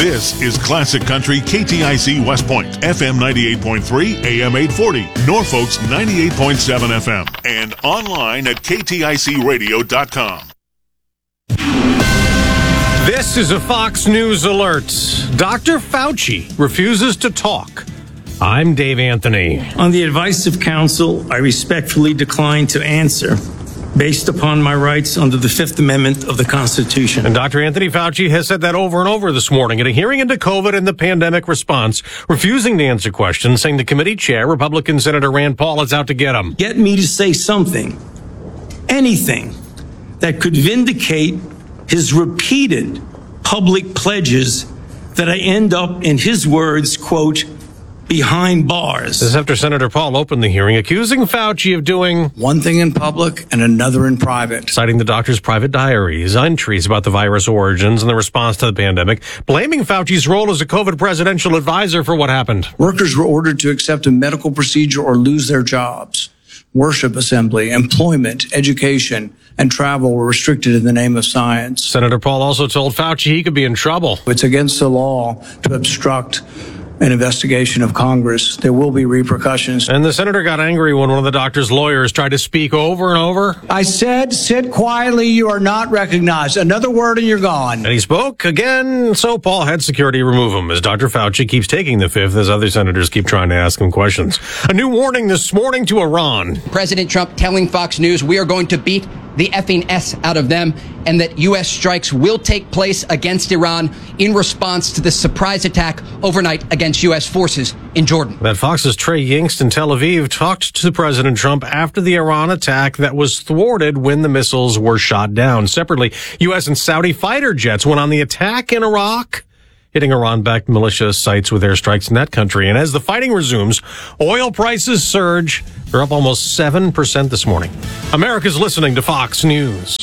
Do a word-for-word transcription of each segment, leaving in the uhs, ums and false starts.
This is Classic Country K T I C West Point, F M ninety-eight point three, A M eight forty, Norfolk's ninety-eight point seven F M, and online at K T I C radio dot com. This is a Fox News alert. Doctor Fauci refuses to talk. I'm Dave Anthony. On the advice of counsel, I respectfully decline to answer based upon my rights under the Fifth Amendment of the Constitution. And Doctor Anthony Fauci has said that over and over this morning at a hearing into COVID and the pandemic response, refusing to answer questions, saying the committee chair, Republican Senator Rand Paul, is out to get him. Get me to say something, anything, that could vindicate his repeated public pledges that I end up, in his words, quote, behind bars. This is after Senator Paul opened the hearing, accusing Fauci of doing one thing in public and another in private. Citing the doctor's private diaries, entries about the virus origins and the response to the pandemic, blaming Fauci's role as a COVID presidential advisor for what happened. Workers were ordered to accept a medical procedure or lose their jobs. Worship assembly, employment, education, and travel were restricted in the name of science. Senator Paul also told Fauci he could be in trouble. It's against the law to obstruct an investigation of Congress. There will be repercussions. And the senator got angry when one of the doctor's lawyers tried to speak over and over. I said, sit quietly, you are not recognized. Another word and you're gone. And he spoke again, so Paul had security remove him as Doctor Fauci keeps taking the fifth as other senators keep trying to ask him questions. A new warning this morning to Iran. President Trump telling Fox News we are going to beat the effing S out of them, and that U S strikes will take place against Iran in response to the surprise attack overnight against U S forces in Jordan. That Fox's Trey Yingst in Tel Aviv talked to President Trump after the Iran attack that was thwarted when the missiles were shot down. Separately, U S and Saudi fighter jets went on the attack in Iraq, hitting Iran-backed militia sites with airstrikes in that country. And as the fighting resumes, oil prices surge. They're up almost seven percent this morning. America's listening to Fox News.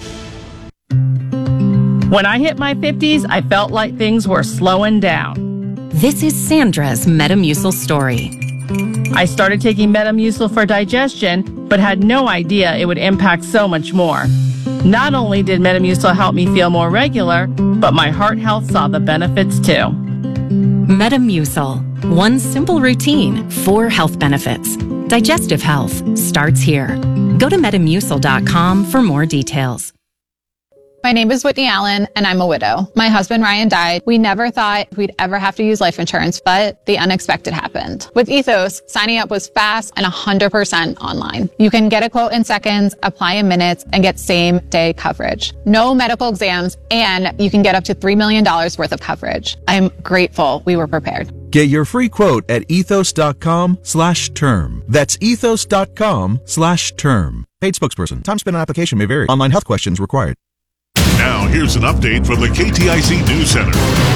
When I hit my fifties, I felt like things were slowing down. This is Sandra's Metamucil story. I started taking Metamucil for digestion, but had no idea it would impact so much more. Not only did Metamucil help me feel more regular, but my heart health saw the benefits too. Metamucil. One simple routine, four health benefits. Digestive health starts here. Go to metamucil dot com for more details. My name is Whitney Allen, and I'm a widow. My husband, Ryan, died. We never thought we'd ever have to use life insurance, but the unexpected happened. With Ethos, signing up was fast and one hundred percent online. You can get a quote in seconds, apply in minutes, and get same-day coverage. No medical exams, and you can get up to three million dollars worth of coverage. I'm grateful we were prepared. Get your free quote at ethos dot com slash term. That's ethos dot com slash term. Paid spokesperson. Time spent on application may vary. Online health questions required. Now, here's an update from the K T I C News Center.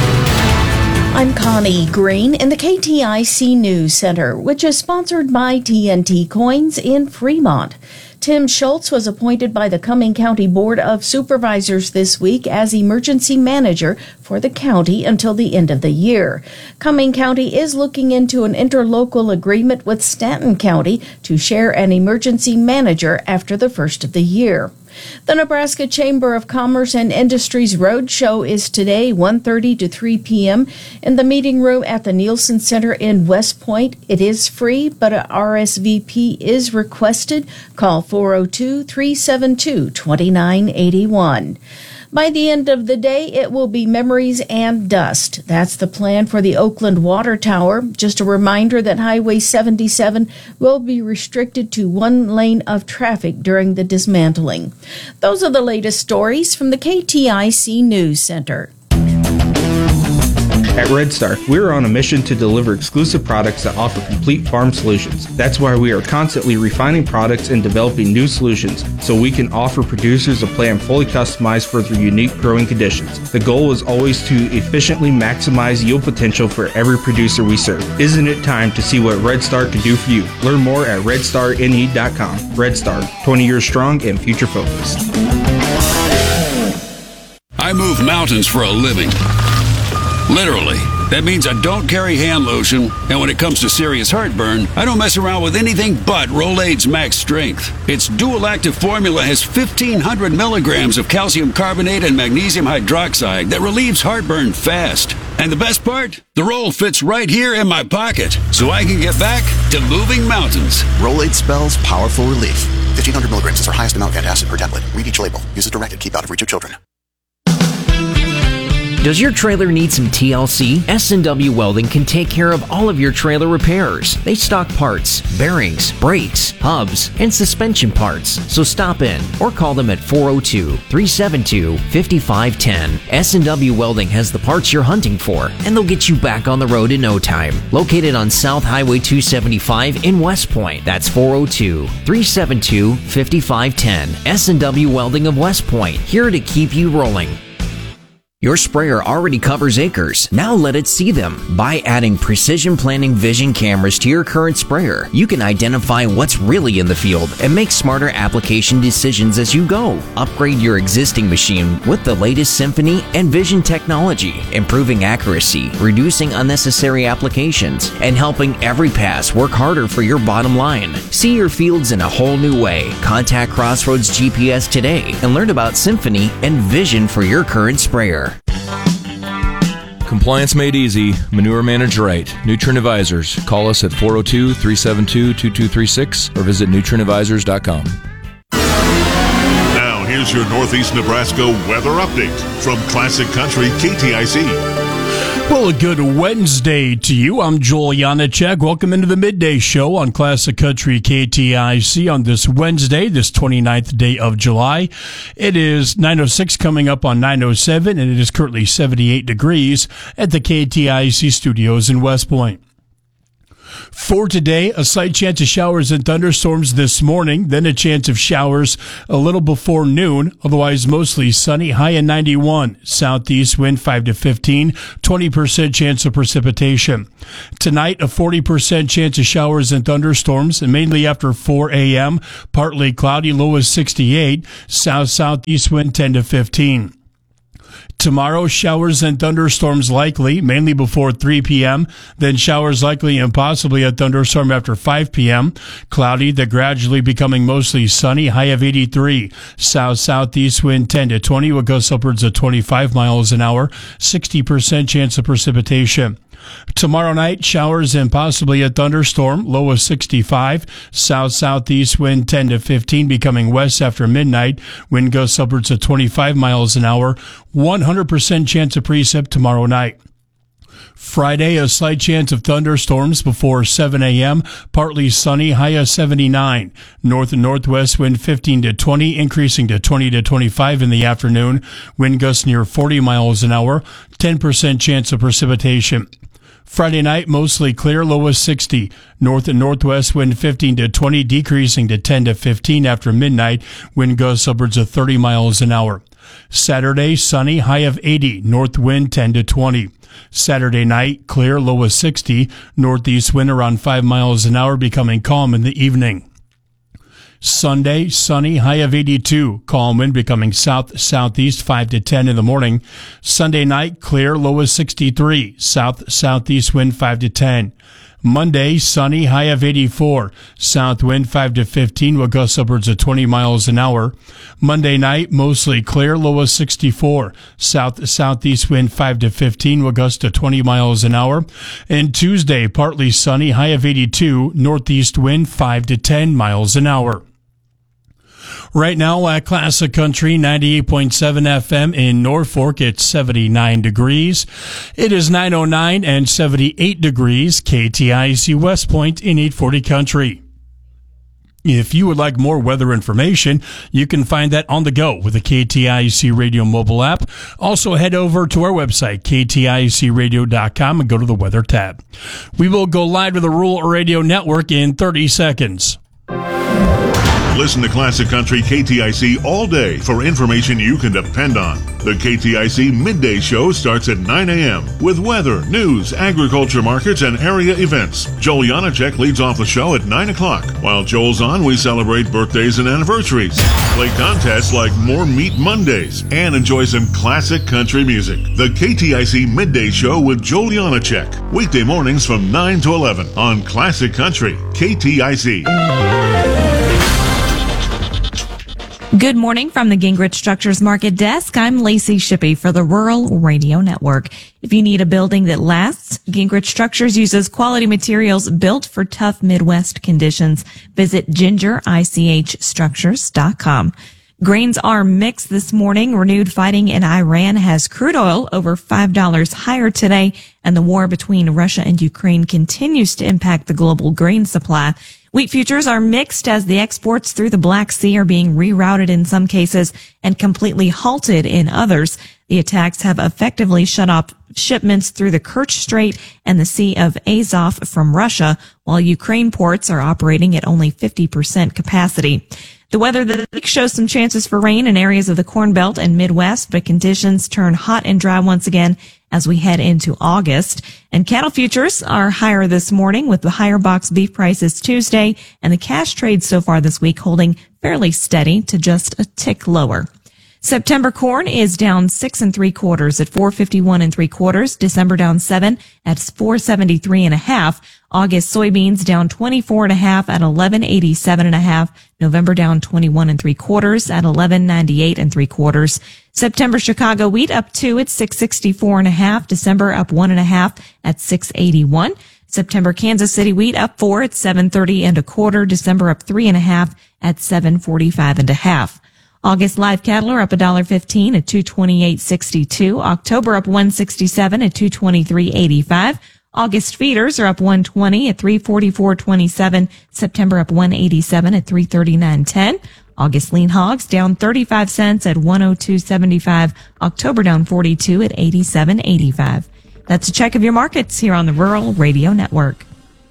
I'm Connie Green in the K T I C News Center, which is sponsored by T N T Coins in Fremont. Tim Schultz was appointed by the Cumming County Board of Supervisors this week as emergency manager for the county until the end of the year. Cumming County is looking into an interlocal agreement with Stanton County to share an emergency manager after the first of the year. The Nebraska Chamber of Commerce and Industries Roadshow is today, one thirty to three p.m. in the meeting room at the Nielsen Center in West Point. It is free, but a R S V P is requested. Call four oh two, three seven two, two nine eight one. By the end of the day, it will be memories and dust. That's the plan for the Oakland Water Tower. Just a reminder that Highway seventy-seven will be restricted to one lane of traffic during the dismantling. Those are the latest stories from the K T I C News Center. At Red Star, we are on a mission to deliver exclusive products that offer complete farm solutions. That's why we are constantly refining products and developing new solutions so we can offer producers a plan fully customized for their unique growing conditions. The goal is always to efficiently maximize yield potential for every producer we serve. Isn't it time to see what Red Star can do for you? Learn more at red star n e dot com. Red Star, twenty years strong and future focused. I move mountains for a living. Literally. That means I don't carry hand lotion, and when it comes to serious heartburn, I don't mess around with anything but Rolaids Max Strength. Its dual-active formula has fifteen hundred milligrams of calcium carbonate and magnesium hydroxide that relieves heartburn fast. And the best part? The roll fits right here in my pocket, so I can get back to moving mountains. Rolaids spells powerful relief. fifteen hundred milligrams is our highest amount of antacid per tablet. Read each label. Use as directed. Keep out of reach of children. Does your trailer need some T L C? S and W Welding can take care of all of your trailer repairs. They stock parts, bearings, brakes, hubs, and suspension parts. So stop in or call them at four oh two, three seven two, five five one zero. S and W Welding has the parts you're hunting for, and they'll get you back on the road in no time. Located on South Highway two seventy-five in West Point. That's four oh two, three seven two, five five one zero. S and W Welding of West Point, here to keep you rolling. Your sprayer already covers acres. Now let it see them. By adding Precision Planning Vision cameras to your current sprayer, you can identify what's really in the field and make smarter application decisions as you go. Upgrade your existing machine with the latest Symphony and Vision technology, improving accuracy, reducing unnecessary applications, and helping every pass work harder for your bottom line. See your fields in a whole new way. Contact Crossroads G P S today and learn about Symphony and Vision for your current sprayer. Compliance made easy, manure managed right. Nutrien Advisors. Call us at four oh two, three seven two, two two three six or visit nutrien advisors dot com. Now, here's your Northeast Nebraska weather update from Classic Country K T I C. Well, a good Wednesday to you. I'm Joel Janacek. Welcome into the Midday Show on Classic Country K T I C on this Wednesday, this twenty-ninth day of July. It is nine oh six coming up on nine oh seven, and it is currently seventy-eight degrees at the K T I C studios in West Point. For today, a slight chance of showers and thunderstorms this morning, then a chance of showers a little before noon, otherwise mostly sunny, high in ninety-one. Southeast wind five to fifteen, twenty percent chance of precipitation. Tonight, a forty percent chance of showers and thunderstorms, and mainly after four a.m., partly cloudy, low is sixty-eight, south-southeast wind ten to fifteen. Tomorrow, showers and thunderstorms likely, mainly before three p.m., then showers likely and possibly a thunderstorm after five p.m. Cloudy, then gradually becoming mostly sunny, high of eighty-three. South-southeast wind ten to twenty will gust upwards of twenty-five miles an hour, sixty percent chance of precipitation. Tomorrow night, showers and possibly a thunderstorm, low of sixty-five. South-southeast wind ten to fifteen, becoming west after midnight. Wind gusts upwards of twenty-five miles an hour. one hundred percent chance of precip tomorrow night. Friday, a slight chance of thunderstorms before seven a.m., partly sunny, high of seventy-nine. North and northwest wind fifteen to twenty, increasing to twenty to twenty-five in the afternoon. Wind gusts near forty miles an hour, ten percent chance of precipitation. Friday night, mostly clear, low of sixty. North and northwest wind fifteen to twenty, decreasing to ten to fifteen after midnight. Wind gusts upwards of thirty miles an hour. Saturday, sunny, high of eighty. North wind ten to twenty. Saturday night, clear, low of sixty. Northeast wind around five miles an hour, becoming calm in the evening. Sunday, sunny, high of eighty-two. Calm wind becoming south-southeast five to ten in the morning. Sunday night, clear, low of sixty-three. South-southeast wind five to ten. Monday, sunny, high of eighty-four. South wind five to fifteen will gust upwards of twenty miles an hour. Monday night, mostly clear, low of sixty-four. South-southeast wind five to fifteen will gust to twenty miles an hour. And Tuesday, partly sunny, high of eighty-two. Northeast wind five to ten miles an hour. Right now at Classic Country ninety-eight point seven F M in Norfolk, it's seventy-nine degrees. It is nine oh nine and seventy-eight degrees, K T I C West Point in eight forty Country. If you would like more weather information, you can find that on the go with the K T I C Radio mobile app. Also head over to our website, K T I C radio dot com, and go to the weather tab. We will go live to the Rural Radio Network in thirty seconds. Listen to Classic Country K T I C all day for information you can depend on. The K T I C Midday Show starts at nine a.m. with weather, news, agriculture markets, and area events. Joel Janacek leads off the show at nine o'clock. While Joel's on, we celebrate birthdays and anniversaries, play contests like More Meat Mondays, and enjoy some classic country music. The K T I C Midday Show with Joel Janacek. Weekday mornings from nine to eleven on Classic Country K T I C. Good morning from the Gingrich Structures Market Desk. I'm Lacey Shippey for the Rural Radio Network. If you need a building that lasts, Gingrich Structures uses quality materials built for tough Midwest conditions. Visit ginger ich structures dot com. Grains are mixed this morning. Renewed fighting in Iran has crude oil over five dollars higher today, and the war between Russia and Ukraine continues to impact the global grain supply. Wheat futures are mixed as the exports through the Black Sea are being rerouted in some cases and completely halted in others. The attacks have effectively shut off shipments through the Kerch Strait and the Sea of Azov from Russia, while Ukraine ports are operating at only fifty percent capacity. The weather this week shows some chances for rain in areas of the Corn Belt and Midwest, but conditions turn hot and dry once again as we head into August. And cattle futures are higher this morning with the higher box beef prices Tuesday, and the cash trade so far this week holding fairly steady to just a tick lower. September corn is down six and three quarters at four fifty-one and three quarters. December down seven at four seventy-three and a half. August soybeans down twenty-four and a half at eleven eighty-seven and a half. November down twenty-one and three quarters at eleven ninety-eight and three quarters. September Chicago wheat up two at six sixty-four and a half. December up one and a half at six eighty-one. September Kansas City wheat up four at seven thirty and a quarter. December up three and a half at seven forty-five and a half. August live cattle are up one dollar fifteen at two twenty-eight sixty-two. October up one sixty-seven at two twenty-three eighty-five. August feeders are up one twenty at three forty-four twenty-seven. September up one eighty-seven at three thirty-nine ten. August lean hogs down thirty-five cents at one oh two seventy-five. October down forty-two at eighty-seven eighty-five. That's a check of your markets here on the Rural Radio Network.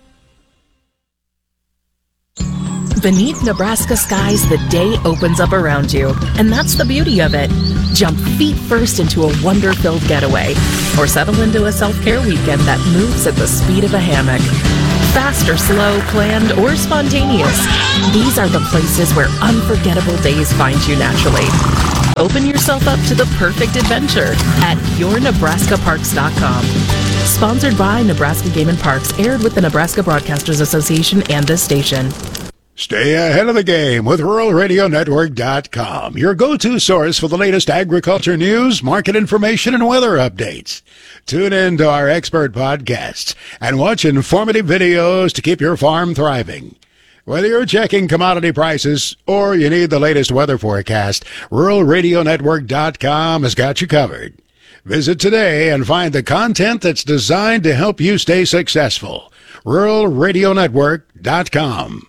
Beneath Nebraska skies, the day opens up around you. And that's the beauty of it. Jump feet first into a wonder-filled getaway. Or settle into a self-care weekend that moves at the speed of a hammock. Fast or slow, planned or spontaneous, these are the places where unforgettable days find you naturally. Open yourself up to the perfect adventure at your nebraska parks dot com. Sponsored by Nebraska Game and Parks, aired with the Nebraska Broadcasters Association and this station. Stay ahead of the game with rural radio network dot com, your go-to source for the latest agriculture news, market information, and weather updates. Tune in to our expert podcasts and watch informative videos to keep your farm thriving. Whether you're checking commodity prices or you need the latest weather forecast, rural radio network dot com has got you covered. Visit today and find the content that's designed to help you stay successful. rural radio network dot com.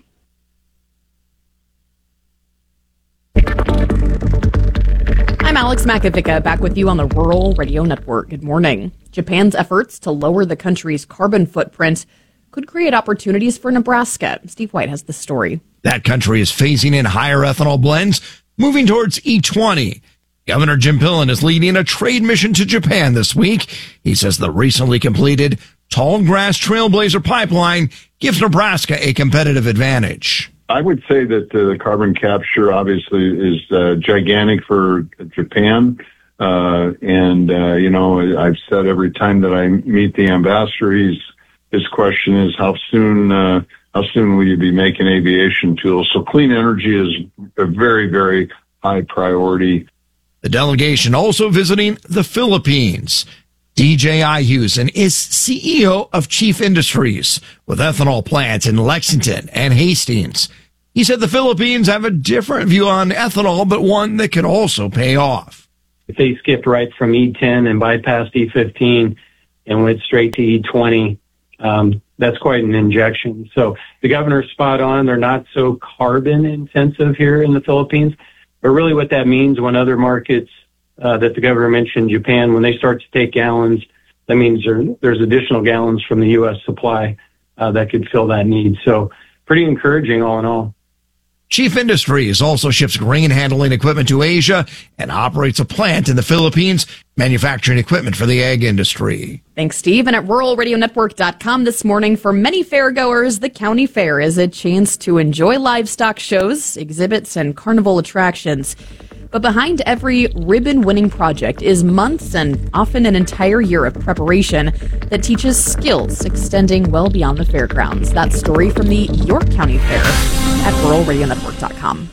I'm Alex Makovica, back with you on the Rural Radio Network. Good morning. Japan's efforts to lower the country's carbon footprint could create opportunities for Nebraska. Steve White has the story. That country is phasing in higher ethanol blends, moving towards E twenty. Governor Jim Pillen is leading a trade mission to Japan this week. He says the recently completed Tallgrass Trailblazer pipeline gives Nebraska a competitive advantage. I would say that uh, the carbon capture obviously is uh, gigantic for Japan. Uh, and, uh, you know, I've said every time that I meet the ambassador, he's, his question is how soon, uh, how soon will you be making aviation fuel? So clean energy is a very, very high priority. The delegation also visiting the Philippines. D J Ayusen is C E O of Chief Industries with ethanol plants in Lexington and Hastings. He said the Philippines have a different view on ethanol, but one that could also pay off. If they skipped right from E ten and bypassed E fifteen and went straight to E twenty, um, that's quite an injection. So the governor's spot on. They're not so carbon intensive here in the Philippines. But really what that means when other markets Uh, that the governor mentioned, Japan, when they start to take gallons, that means there, there's additional gallons from the U S supply uh, that could fill that need. So pretty encouraging all in all. Chief Industries also ships grain handling equipment to Asia and operates a plant in the Philippines, manufacturing equipment for the ag industry. Thanks, Steve. And at rural radio network dot com this morning, for many fairgoers, the county fair is a chance to enjoy livestock shows, exhibits, and carnival attractions. But behind every ribbon-winning project is months and often an entire year of preparation that teaches skills extending well beyond the fairgrounds. That story from the York County Fair at rural radio network dot com.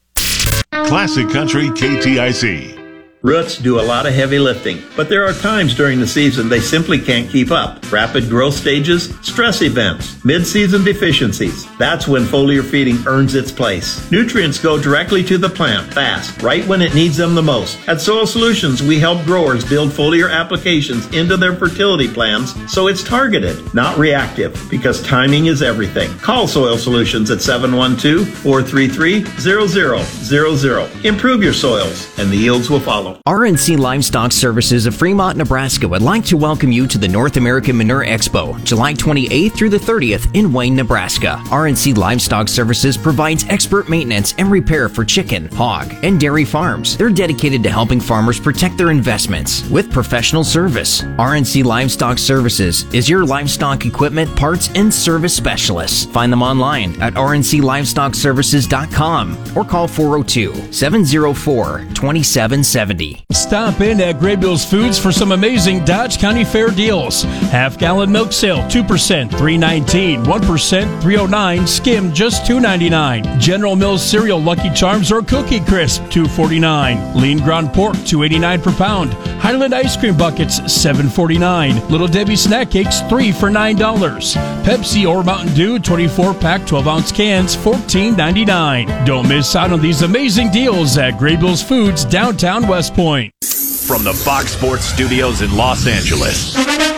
Classic Country K T I C. Roots do a lot of heavy lifting, but there are times during the season they simply can't keep up. Rapid growth stages, stress events, mid-season deficiencies. That's when foliar feeding earns its place. Nutrients go directly to the plant fast, right when it needs them the most. At Soil Solutions, we help growers build foliar applications into their fertility plans so it's targeted, not reactive, because timing is everything. Call Soil Solutions at seven one two, four three three, zero zero zero zero. Improve your soils, and the yields will follow. R and C Livestock Services of Fremont, Nebraska would like to welcome you to the North American Manure Expo, July twenty-eighth through the thirtieth in Wayne, Nebraska. R and C Livestock Services provides expert maintenance and repair for chicken, hog, and dairy farms. They're dedicated to helping farmers protect their investments with professional service. R and C Livestock Services is your livestock equipment, parts, and service specialist. Find them online at r n c livestock services dot com or call four oh two, seven oh four, two seven seven oh. Stop in at Graybills Foods for some amazing Dodge County Fair deals. Half gallon milk sale, two percent, three nineteen, one percent, three oh nine, skim, just two ninety-nine. General Mills cereal, Lucky Charms or Cookie Crisp, two forty-nine. Lean ground pork, two eighty-nine per pound. Highland ice cream buckets, seven forty-nine. Little Debbie snack cakes, three for nine dollars. Pepsi or Mountain Dew, twenty-four pack, twelve ounce cans, fourteen ninety-nine. Don't miss out on these amazing deals at Graybills Foods, downtown West Point. From the Fox Sports Studios in Los Angeles,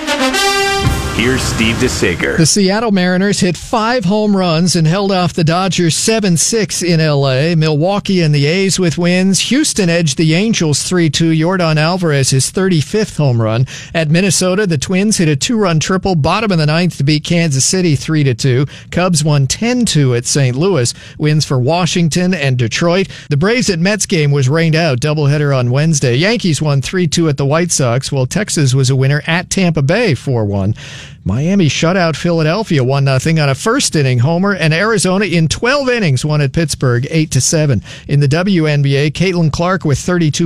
here's Steve DeSager. The Seattle Mariners hit five home runs and held off the Dodgers seven six in L A. Milwaukee and the A's with wins. Houston edged the Angels three two. Yordan Alvarez his thirty-fifth home run. At Minnesota, the Twins hit a two-run triple bottom of the ninth to beat Kansas City three to two. Cubs won ten two at Saint Louis. Wins for Washington and Detroit. The Braves at Mets game was rained out. Doubleheader on Wednesday. Yankees won three two at the White Sox, while Texas was a winner at Tampa Bay four one. Miami shut out Philadelphia one nothing on a first-inning homer, and Arizona in twelve innings won at Pittsburgh eight to seven. In the W N B A, Caitlin Clark with thirty-two